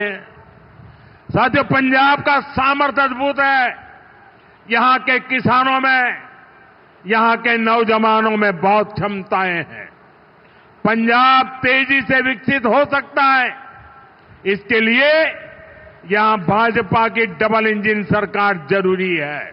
साथियों, पंजाब का सामर्थ्य अद्भुत है। यहां के किसानों में, यहां के नौजवानों में बहुत क्षमताएं हैं। पंजाब तेजी से विकसित हो सकता है। इसके लिए यहां भाजपा की डबल इंजन सरकार जरूरी है।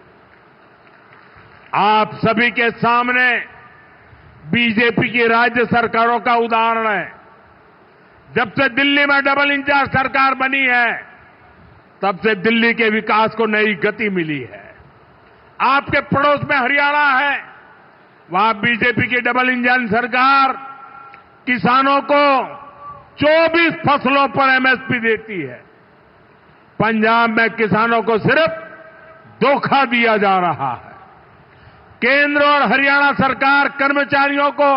आप सभी के सामने बीजेपी की राज्य सरकारों का उदाहरण है। जब से दिल्ली में डबल इंजन सरकार बनी है, तब से दिल्ली के विकास को नई गति मिली है। आपके पड़ोस में हरियाणा है, वहां बीजेपी की डबल इंजन सरकार किसानों को 24 फसलों पर एमएसपी देती है। पंजाब में किसानों को सिर्फ धोखा दिया जा रहा है। केंद्र और हरियाणा सरकार कर्मचारियों को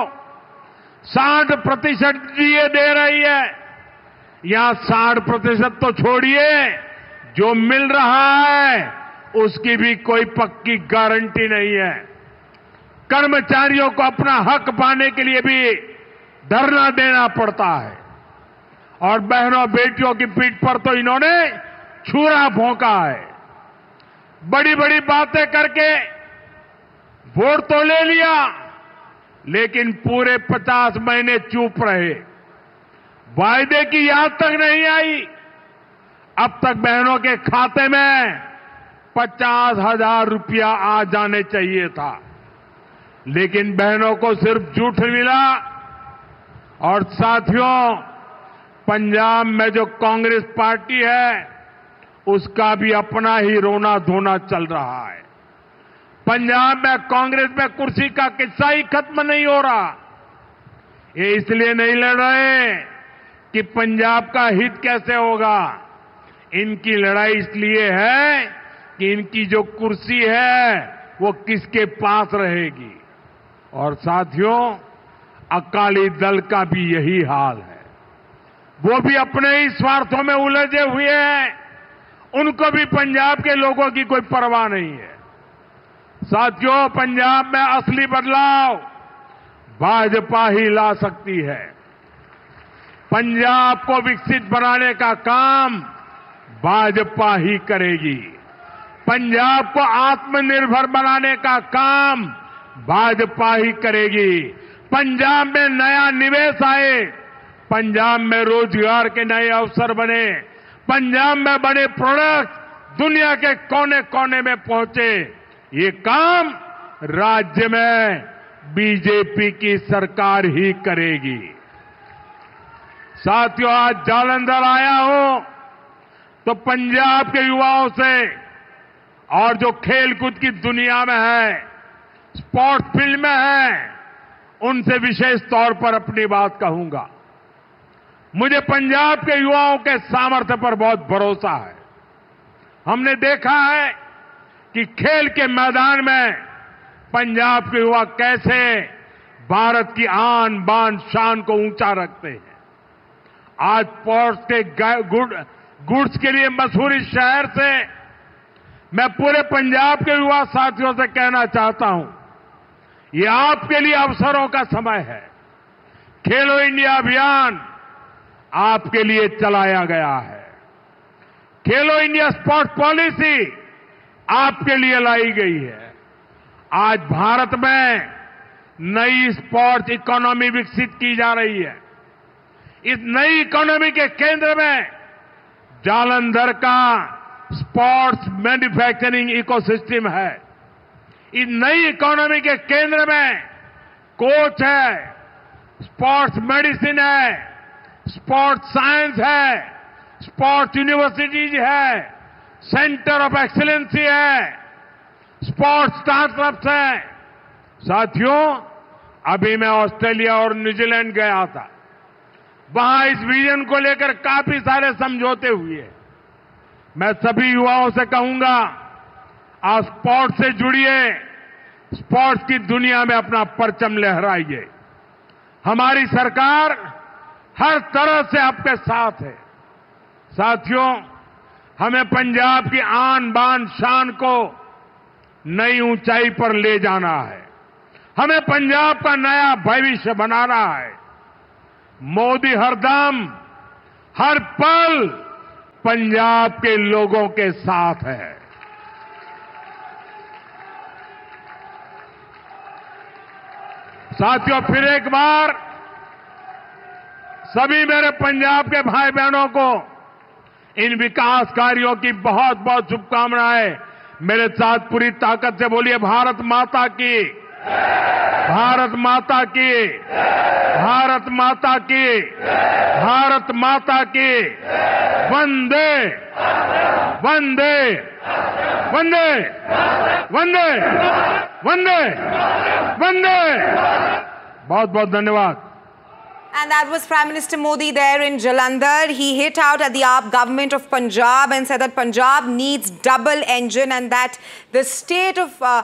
60% डीए दे रही है। यहां 60% तो छोड़िए, जो मिल रहा है उसकी भी कोई पक्की गारंटी नहीं है। कर्मचारियों को अपना हक पाने के लिए भी धरना देना पड़ता है। और बहनों बेटियों की पीठ पर तो इन्होंने छुरा भोंका है। बड़ी बड़ी बातें करके वोट तो ले लिया, लेकिन पूरे 50 महीने चुप रहे। वायदे की याद तक नहीं आई। अब तक बहनों के खाते में 50,000 रुपया आ जाने चाहिए था, लेकिन बहनों को सिर्फ झूठ मिला। और साथियों, पंजाब में जो कांग्रेस पार्टी है, उसका भी अपना ही रोना धोना चल रहा है। पंजाब में कांग्रेस में कुर्सी का किस्सा ही खत्म नहीं हो रहा। ये इसलिए नहीं लड़ रहे कि पंजाब का हित कैसे होगा। इनकी लड़ाई इसलिए है कि इनकी जो कुर्सी है वो किसके पास रहेगी। और साथियों, अकाली दल का भी यही हाल है। वो भी अपने ही स्वार्थों में उलझे हुए हैं। उनको भी पंजाब के लोगों की कोई परवाह नहीं है। साथियों, पंजाब में असली बदलाव भाजपा ही ला सकती है। पंजाब को विकसित बनाने का काम भाजपा ही करेगी। पंजाब को आत्मनिर्भर बनाने का काम भाजपा ही करेगी। पंजाब में नया निवेश आए, पंजाब में रोजगार के नए अवसर बने, पंजाब में बने प्रोडक्ट दुनिया के कोने कोने में पहुंचे, ये काम राज्य में बीजेपी की सरकार ही करेगी। साथियों, आज जालंधर आया हूं तो पंजाब के युवाओं से और जो खेलकूद की दुनिया में है, स्पोर्ट्स फील्ड में है, उनसे विशेष तौर पर अपनी बात कहूंगा। मुझे पंजाब के युवाओं के सामर्थ्य पर बहुत भरोसा है। हमने देखा है कि खेल के मैदान में पंजाब के युवा कैसे भारत की आन बान शान को ऊंचा रखते हैं। आज स्पोर्ट्स के गुड्स के लिए मशहूर इस शहर से मैं पूरे पंजाब के युवा साथियों से कहना चाहता हूं, ये आपके लिए अवसरों का समय है। खेलो इंडिया अभियान आपके लिए चलाया गया है। खेलो इंडिया स्पोर्ट्स पॉलिसी आपके लिए लाई गई है। आज भारत में नई स्पोर्ट्स इकोनॉमी विकसित की जा रही है। इस नई इकोनॉमी के केंद्र में जालंधर का स्पोर्ट्स मैन्युफैक्चरिंग इकोसिस्टम है। इस नई इकोनॉमी के केंद्र में कोच है, स्पोर्ट्स मेडिसिन है, स्पोर्ट्स साइंस है, स्पोर्ट्स यूनिवर्सिटीज है, सेंटर ऑफ एक्सीलेंसी है, स्पोर्ट्स स्टार्टअप्स है। साथियों, अभी मैं ऑस्ट्रेलिया और न्यूजीलैंड गया था। वहां इस विजन को लेकर काफी सारे समझौते हुए। मैं सभी युवाओं से कहूंगा, आप स्पोर्ट्स से जुड़िए, स्पोर्ट्स की दुनिया में अपना परचम लहराइए। हमारी सरकार हर तरह से आपके साथ है। साथियों, हमें पंजाब की आन बान शान को नई ऊंचाई पर ले जाना है। हमें पंजाब का नया भविष्य बनाना है। मोदी हरदम, हर पल पंजाब के लोगों के साथ है। साथियों, फिर एक बार सभी मेरे पंजाब के भाई बहनों को इन विकास कार्यों की बहुत बहुत शुभकामनाएं। मेरे साथ पूरी ताकत से बोलिए, भारत माता की, भारत माता की, भारत माता की, भारत माता की। वंदे वंदे वंदे वंदे वंदे वंदे। बहुत बहुत धन्यवाद। And that was Prime Minister Modi there in Jalandhar. He hit out at the AAP government of Punjab and said that Punjab needs double engine and that the state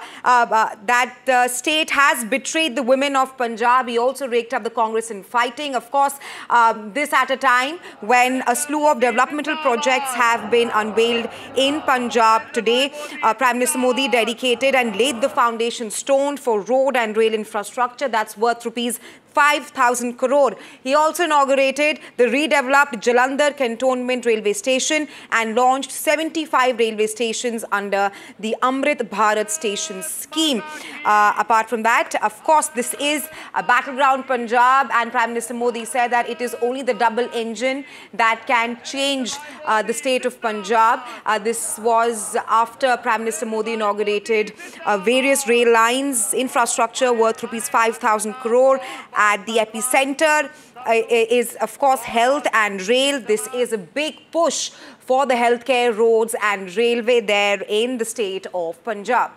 has betrayed the women of Punjab. He also raked up the Congress in fighting. Of course, this at a time when a slew of developmental projects have been unveiled in Punjab today. Prime Minister Modi dedicated and laid the foundation stone for road and rail infrastructure that's worth rupees 5,000 crore. He also inaugurated the redeveloped Jalandhar Cantonment Railway Station and launched 75 railway stations under the Amrit Bharat Station scheme. Apart from that, of course, this is a battleground Punjab, and Prime Minister Modi said that it is only the double engine that can change the state of Punjab. This was after Prime Minister Modi inaugurated various rail lines, infrastructure worth rupees 5,000 crore. At the epicenter is, of course, health and rail. This is a big push for the healthcare, roads and railway there in the state of Punjab.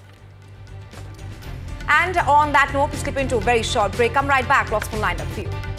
And on that note, we slip into a very short break. Come right back. Lots more lined up for you.